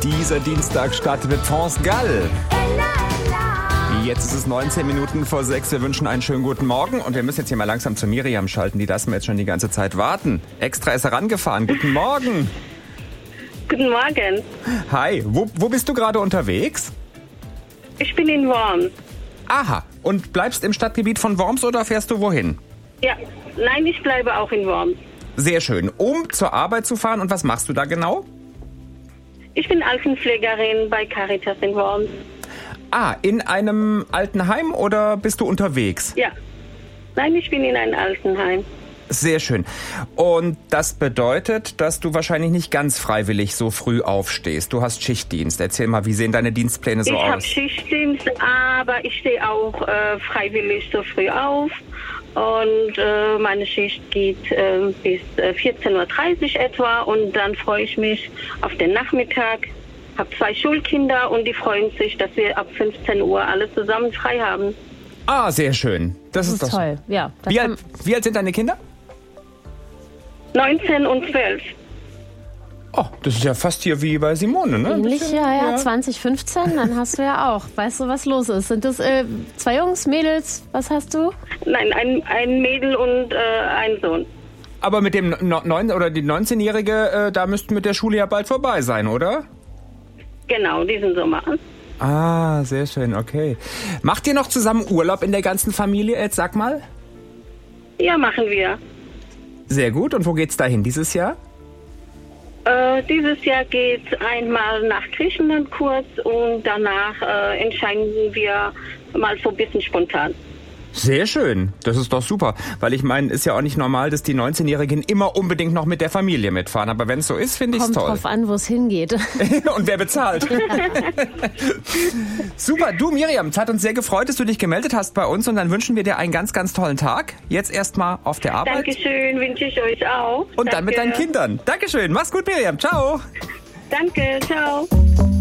Dieser Dienstag startet mit France Gall. Jetzt ist es 19 Minuten vor 6. Wir wünschen einen schönen guten Morgen. Und wir müssen jetzt hier mal langsam zu Miriam schalten. Die lassen wir jetzt schon die ganze Zeit warten. Extra ist herangefahren. Guten Morgen. Guten Morgen. Hi, wo bist du gerade unterwegs? Ich bin in Worms. Aha, und bleibst im Stadtgebiet von Worms oder fährst du wohin? Ja, nein, ich bleibe auch in Worms. Sehr schön. Um zur Arbeit zu fahren, und was machst du da genau? Ich bin Altenpflegerin bei Caritas in Worms. Ah, in einem Altenheim oder bist du unterwegs? Ja. Nein, ich bin in einem Altenheim. Sehr schön. Und das bedeutet, dass du wahrscheinlich nicht ganz freiwillig so früh aufstehst. Du hast Schichtdienst. Erzähl mal, wie sehen deine Dienstpläne so aus? Ich habe Schichtdienst, aber ich stehe auch freiwillig so früh auf. Und meine Schicht geht bis 14.30 Uhr etwa. Und dann freue ich mich auf den Nachmittag. Ich habe 2 Schulkinder und die freuen sich, dass wir ab 15 Uhr alle zusammen frei haben. Ah, sehr schön. Das ist doch toll. Ja, wie alt sind deine Kinder? 19 und 12. Oh, das ist ja fast hier wie bei Simone, ne? Ähnlich, ja, 2015, dann hast du ja auch. Weißt du, was los ist? Sind das 2 Jungs, Mädels? Was hast du? Nein, ein Mädel und ein Sohn. Aber mit dem die 19-Jährige, da müssten mit der Schule ja bald vorbei sein, oder? Genau, diesen Sommer. Ah, sehr schön, okay. Macht ihr noch zusammen Urlaub in der ganzen Familie, jetzt sag mal? Ja, machen wir. Sehr gut. Und wo geht's dahin dieses Jahr? Dieses Jahr geht's einmal nach Griechenland kurz und danach entscheiden wir mal so ein bisschen spontan. Sehr schön. Das ist doch super. Weil ich meine, ist ja auch nicht normal, dass die 19-Jährigen immer unbedingt noch mit der Familie mitfahren. Aber wenn es so ist, finde ich es toll. Kommt drauf an, wo es hingeht. Und wer bezahlt? Super. Du, Miriam, es hat uns sehr gefreut, dass du dich gemeldet hast bei uns. Und dann wünschen wir dir einen ganz, ganz tollen Tag. Jetzt erstmal auf der Arbeit. Dankeschön, wünsche ich euch auch. Und dann mit deinen Kindern. Dankeschön. Mach's gut, Miriam. Ciao. Danke, ciao.